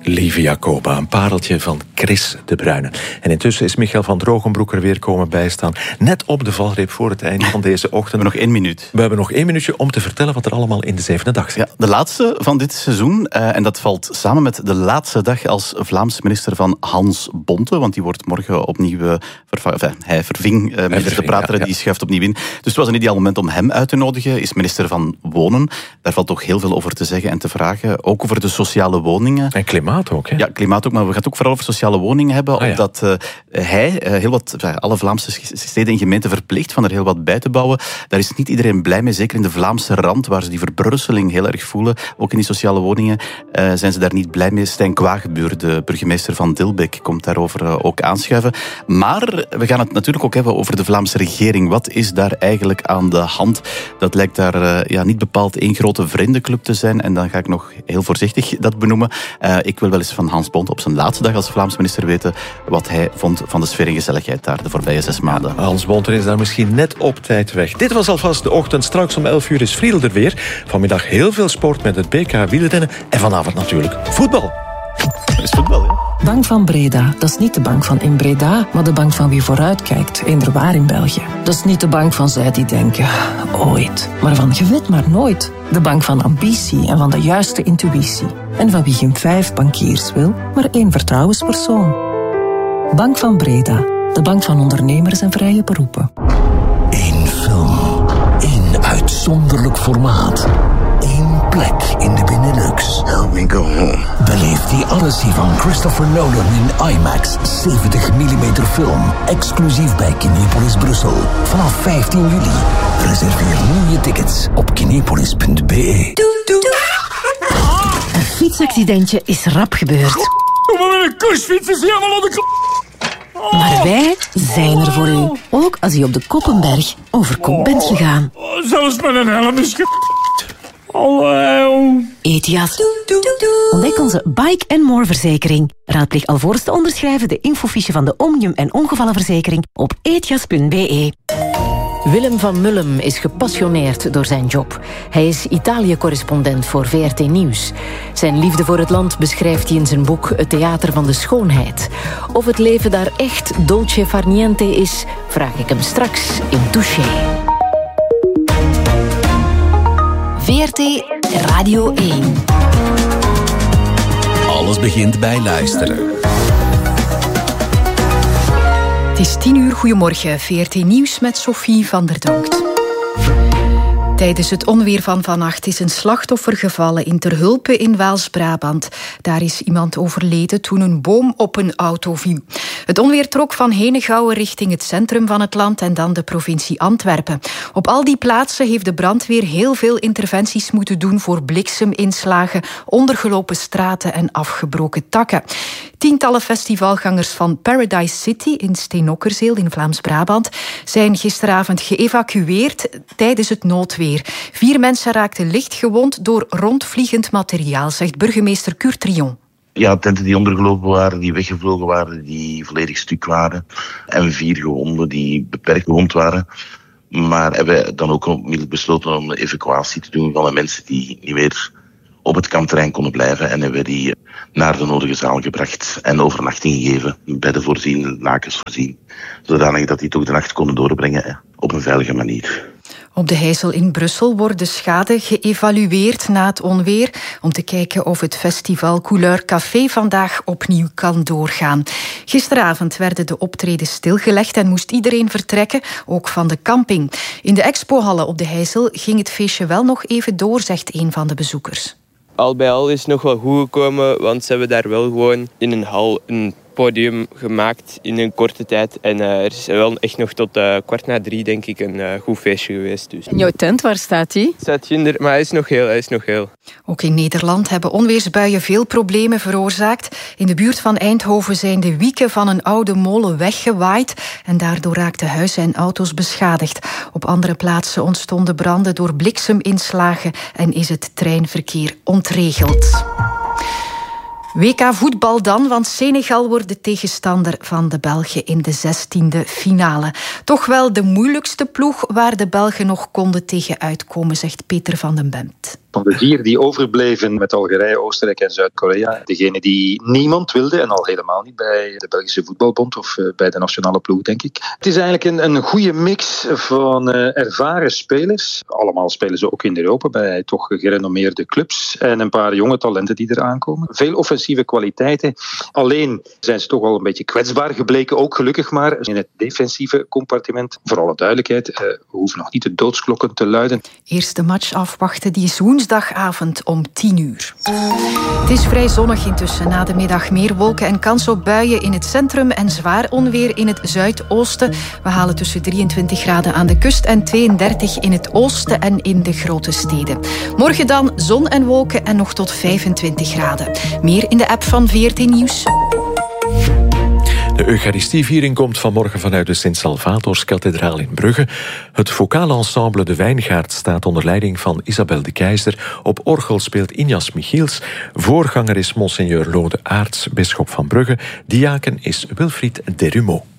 Lieve Jacoba, een pareltje van Chris de Bruyne. En intussen is Michael van Drogenbroek er weer komen bijstaan. Net op de valreep voor het einde van deze ochtend. We hebben nog 1 minuut. We hebben nog 1 minuutje om te vertellen wat er allemaal in de 7e dag zit. Ja, de laatste van dit seizoen. En dat valt samen met de laatste dag als Vlaams minister van Hans Bonte. Want die wordt morgen opnieuw hij verving minister De Prater, die schuift opnieuw in. Dus het was een ideaal moment om hem uit te nodigen. Is minister van Wonen. Daar valt toch heel veel over te zeggen en te vragen. Ook over de sociale woningen. En klimaat ook, hè? Ja, klimaat ook, maar we gaan het ook vooral over sociale woningen hebben. Omdat hij alle Vlaamse steden en gemeenten verplicht van er heel wat bij te bouwen. Daar is niet iedereen blij mee, zeker in de Vlaamse rand, waar ze die verbrusseling heel erg voelen. Ook in die sociale woningen zijn ze daar niet blij mee. Stijn Kwagebuur, de burgemeester van Dilbeek, komt daarover ook aanschuiven. Maar we gaan het natuurlijk ook hebben over de Vlaamse regering. Wat is daar eigenlijk aan de hand? Dat lijkt daar niet bepaald één grote vriendenclub te zijn. En dan ga ik nog heel voorzichtig dat benoemen. Ik wil wel eens van Hans Bonte op zijn laatste dag als Vlaams minister weten wat hij vond van de sfeer en gezelligheid daar de voorbije 6 maanden. Hans Bonte is daar misschien net op tijd weg. Dit was alvast de ochtend. Straks om 11 uur is Friedel er weer. Vanmiddag heel veel sport met het BK wielrennen. En vanavond natuurlijk voetbal. Er is voetbal, ja. Bank van Breda, dat is niet de bank van in Breda, maar de bank van wie vooruitkijkt, inderwaar in België. Dat is niet de bank van zij die denken, ooit, maar van je weet maar nooit. De bank van ambitie en van de juiste intuïtie. En van wie geen 5 bankiers wil, maar 1 vertrouwenspersoon. Bank van Breda, de bank van ondernemers en vrije beroepen. 1 film, 1 uitzonderlijk formaat. 1 plek in de Benelux. Help me go home. Beleef die Odyssey van Christopher Nolan in IMAX 70 mm film. Exclusief bij Kinepolis Brussel. Vanaf 15 juli. Reserveer nu je tickets op kinepolis.be. Een fietsaccidentje is rap gebeurd. Maar met een kursfiets is helemaal aan de Maar wij zijn er voor u. Ook als u op de Koppenberg over kop bent gegaan. Zelfs met een helm is Etias. Ontdek onze Bike & More verzekering. Raadpleeg alvorens te onderschrijven de infofiche van de Omnium en ongevallenverzekering op etias.be. Willem van Mullem is gepassioneerd door zijn job. Hij is Italië-correspondent voor VRT Nieuws. Zijn liefde voor het land beschrijft hij in zijn boek Het Theater van de Schoonheid. Of het leven daar echt dolce far niente is, vraag ik hem straks in Touché. VRT Radio 1. Alles begint bij luisteren. Het is 10 uur, goedemorgen. VRT Nieuws met Sophie van der Donkt. Tijdens het onweer van vannacht is een slachtoffer gevallen in Terhulpe in Waals-Brabant. Daar is iemand overleden toen een boom op een auto viel. Het onweer trok van Henegouwen richting het centrum van het land en dan de provincie Antwerpen. Op al die plaatsen heeft de brandweer heel veel interventies moeten doen voor blikseminslagen, ondergelopen straten en afgebroken takken. Tientallen festivalgangers van Paradise City in Steenokkerzeel in Vlaams-Brabant zijn gisteravond geëvacueerd tijdens het noodweer. 4 mensen raakten licht gewond door rondvliegend materiaal, zegt burgemeester Kurt Trion. Ja, tenten die ondergelopen waren, die weggevlogen waren, die volledig stuk waren. En 4 gewonden die beperkt gewond waren. Maar hebben we dan ook onmiddellijk besloten om de evacuatie te doen van de mensen die niet meer op het kampterrein konden blijven. En hebben we die naar de nodige zaal gebracht en overnachting gegeven. Bedden voorzien, lakens voorzien. Zodanig dat die toch de nacht konden doorbrengen op een veilige manier. Op de Heijssel in Brussel wordt de schade geëvalueerd na het onweer om te kijken of het festival Couleur Café vandaag opnieuw kan doorgaan. Gisteravond werden de optredens stilgelegd en moest iedereen vertrekken, ook van de camping. In de expohallen op de Heijssel ging het feestje wel nog even door, zegt een van de bezoekers. Al bij al is het nog wel goed gekomen, want ze hebben daar wel gewoon in een hal een podium gemaakt in een korte tijd. En er is wel echt nog tot 2:15, denk ik, een goed feestje geweest. Dus. En jouw tent, waar staat die? Staat ginder, maar hij is nog heel. Ook in Nederland hebben onweersbuien veel problemen veroorzaakt. In de buurt van Eindhoven zijn de wieken van een oude molen weggewaaid en daardoor raakten huizen en auto's beschadigd. Op andere plaatsen ontstonden branden door blikseminslagen en is het treinverkeer ontregeld. WK voetbal dan, want Senegal wordt de tegenstander van de Belgen in de 16e finale. Toch wel de moeilijkste ploeg waar de Belgen nog konden tegen uitkomen, zegt Peter van den Bemt. Van de 4 die overbleven met Algerije, Oostenrijk en Zuid-Korea, degene die niemand wilde, en al helemaal niet bij de Belgische Voetbalbond of bij de nationale ploeg, denk ik. Het is eigenlijk een goede mix van ervaren spelers. Allemaal spelen ze ook in Europa bij toch gerenommeerde clubs. En een paar jonge talenten die eraan komen. Veel offensieve kwaliteiten. Alleen zijn ze toch wel een beetje kwetsbaar gebleken, ook gelukkig maar in het defensieve compartiment. Voor alle duidelijkheid, we hoeven nog niet de doodsklokken te luiden. Eerste match afwachten, die is woensdagavond om 10:00. Het is vrij zonnig intussen. Na de middag meer wolken en kans op buien in het centrum en zwaar onweer in het zuidoosten. We halen tussen 23 graden aan de kust en 32 in het oosten en in de grote steden. Morgen dan zon en wolken en nog tot 25 graden. Meer in de app van VRT Nieuws. De Eucharistieviering komt vanmorgen vanuit de Sint-Salvatorskathedraal in Brugge. Het vocale ensemble De Wijngaard staat onder leiding van Isabel de Keizer. Op orgel speelt Injas Michiels. Voorganger is Monseigneur Lode Aerts, bisschop van Brugge. Diaken is Wilfried Derumeau.